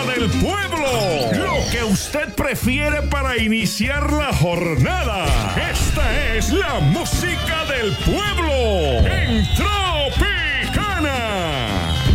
música del pueblo. Lo que usted prefiere para iniciar la jornada. Esta es la música del pueblo.